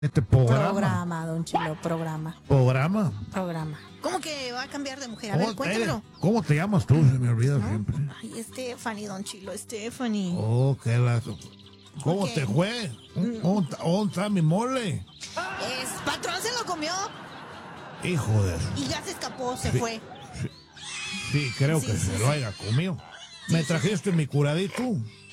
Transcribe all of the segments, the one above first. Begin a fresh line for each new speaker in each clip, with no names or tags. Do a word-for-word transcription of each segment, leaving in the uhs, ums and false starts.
Este programa.
Programa, don Chilo, programa.
¿Programa?
Programa. ¿Cómo que va a cambiar de mujer? A ver,
¿Cómo,
cuéntamelo.
eres? ¿Cómo te llamas tú? Se me olvida
¿No?
siempre.
Ay, Stephanie, don Chilo, Stephanie.
Oh, qué lazo. ¿Cómo
Ok.
te fue? ¿Dónde está- dónde está mi mole?
Es, patrón se lo comió
Hijo de eso.
y ya se escapó, se
Sí.
fue.
Sí, creo
Sí,
que
sí,
se
sí.
lo haya comido. ¿Me trajiste mi curadito?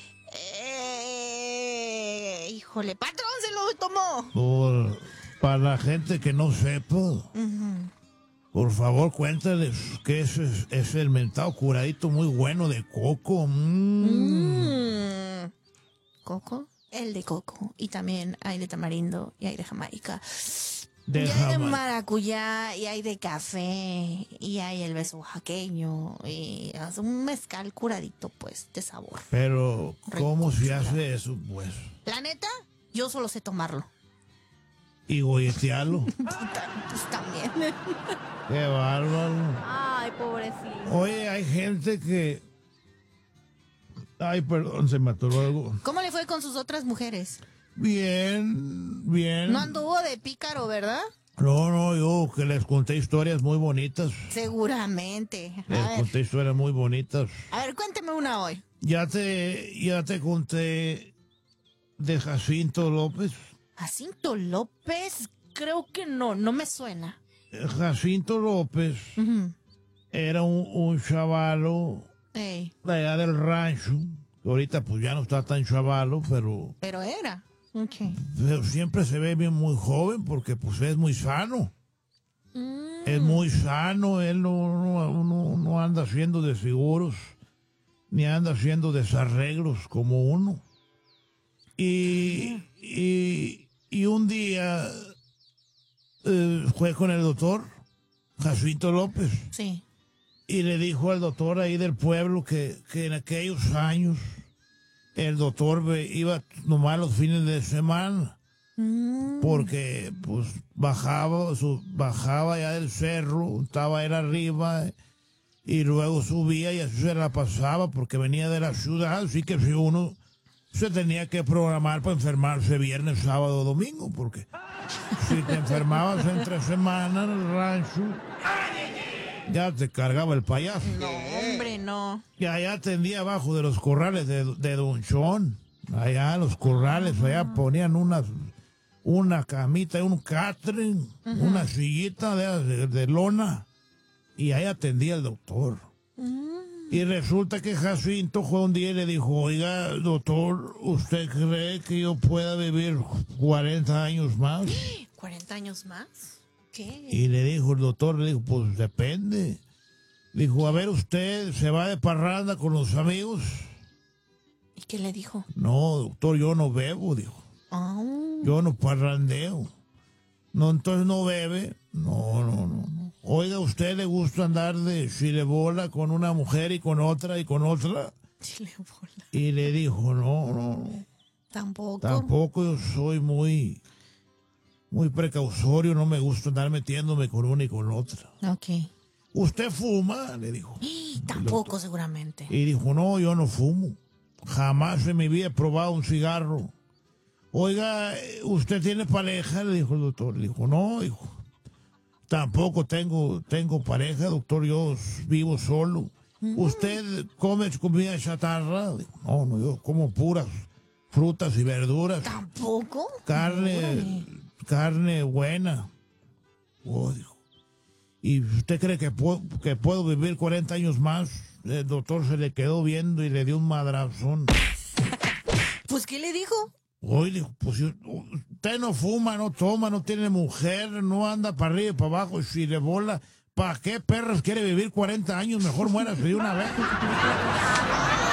Eh, híjole, patrón se lo tomó.
Por, para la gente que no sepa, por favor cuéntales que ese es, es el mentado curadito muy bueno de coco. Mm.
Mm. ¿Coco? El de coco. Y también hay de tamarindo y hay de jamaica.
De
y hay de
Jamaica.
maracuyá y hay de café y hay el beso oaxaqueño y es un mezcal curadito, pues, de sabor.
Pero, ¿cómo
Rico,
se hace eso, pues?
La neta, yo solo sé tomarlo.
Y goyetearlo.
Pues también.
Qué bárbaro.
Ay, pobrecito.
Oye, hay gente que... Ay, perdón, se me atoró algo.
¿Cómo le fue con sus otras mujeres?
Bien, bien.
No anduvo de pícaro, ¿verdad?
No, no, yo que les conté historias muy bonitas.
Seguramente.
Les
A ver,
conté historias muy bonitas.
a ver, cuénteme una hoy.
Ya te, ya te conté de Jacinto López.
Jacinto López, creo que no, no me suena.
Jacinto López
Ujú.
era un, un chavalo
Ey,
de allá del rancho. Que ahorita pues ya no está tan chavalo, pero,
pero era. Ok.
pero siempre se ve bien muy joven porque pues es muy sano.
Mm,
Es muy sano, él no, no, no- no anda haciendo desfiguros, ni anda haciendo desarreglos como uno. Y, y, y un día eh, fue con el doctor Jacinto López
sí.
y le dijo al doctor ahí del pueblo que, que en aquellos años el doctor ve- iba nomás los fines de semana
Mm,
porque pues bajaba, su, bajaba ya del cerro, estaba él arriba y luego subía y así se la pasaba porque venía de la ciudad, así que si uno se tenía que programar para enfermarse viernes, sábado, domingo, porque si te enfermabas entre semana en el rancho, ya te cargaba el payaso.
no, hombre, no.
Y allá atendía abajo de los corrales de, de Don Chón. Allá los corrales, allá ponían unas, una camita y un catre, una sillita de, de- de lona. Y ahí atendía el doctor. Y resulta que Jacinto fue un día y le dijo, oiga, doctor, ¿usted cree que yo pueda vivir cuarenta años más?
¿cuarenta años más? ¿Qué?
Y le dijo el doctor, le dijo, pues depende. Dijo, a ver, ¿usted se va de parranda con los amigos?
¿Y qué le dijo?
No, doctor, yo no bebo, dijo.
Ah,
Yo no parrandeo. No, entonces no bebe. No, no, no. no. Oiga, ¿a usted le gusta andar de chilebola con una mujer y con otra y con otra?
chile bola.
Y le dijo, no, no, no.
Tampoco.
Tampoco yo soy muy, muy precautorio, no me gusta andar metiéndome con una y con otra.
Ok.
¿Usted fuma? Le dijo.
Y tampoco, seguramente.
Y dijo, no, yo no fumo. Jamás en mi vida he probado un cigarro. Oiga, ¿usted tiene pareja? Le dijo el doctor. Le dijo, no, hijo. Tampoco tengo, tengo pareja, doctor, yo vivo solo. ¿Usted come comida chatarra? Dijo, no, no, yo como puras frutas y verduras.
¿Tampoco?
Carne,
Órale.
carne buena. Oh, dijo. ¿Y usted cree que puedo, que puedo vivir cuarenta años más? El doctor se le quedó viendo y le dio un madrazón.
Pues, ¿qué le dijo?
Oye, dijo, pues si usted no fuma, no toma, no tiene mujer, no anda para arriba y para abajo, y si le bola, ¿para qué perras quiere vivir cuarenta años? Mejor muérase de una vez.